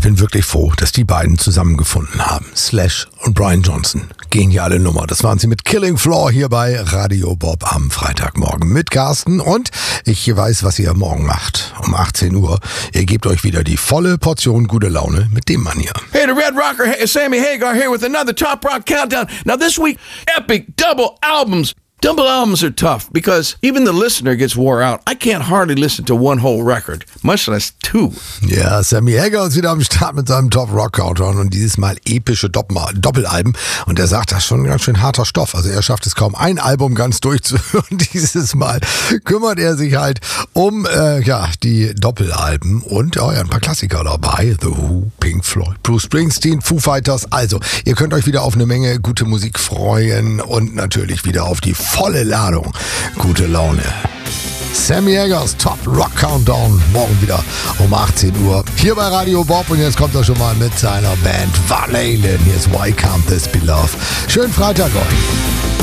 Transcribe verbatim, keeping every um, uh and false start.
bin wirklich froh, dass die beiden zusammengefunden haben. Slash und Brian Johnson. Geniale Nummer. Das waren sie mit Killing Floor hier bei Radio Bob am Freitagmorgen mit Carsten. Und ich weiß, was ihr morgen macht. Um achtzehn Uhr. Ihr gebt euch wieder die volle Portion gute Laune mit dem Mann hier. Hey, the Red Rocker, Sammy Hagar here with another Top Rock Countdown. Now this week, epic double albums. Double albums are tough because even the listener gets wore out. I can't hardly listen to one whole record, much less two. Ja, Sammy Hagar ist wieder am Start mit seinem Top Rock Countdown und dieses Mal epische Doppelalben. Und er sagt, das ist schon ein ganz schön harter Stoff. Also er schafft es kaum, ein Album ganz durchzuhören. Dieses Mal kümmert er sich halt um äh, ja die Doppelalben und oh ja, ein paar Klassiker dabei. The Who, Pink Floyd, Bruce Springsteen, Foo Fighters. Also, ihr könnt euch wieder auf eine Menge gute Musik freuen und natürlich wieder auf die volle Ladung gute Laune. Sammy Hagars Top Rock Countdown morgen wieder um achtzehn Uhr hier bei Radio Bob und jetzt kommt er schon mal mit seiner Band Van Halen. Hier ist Why Can't This Be Love. Schönen Freitag euch.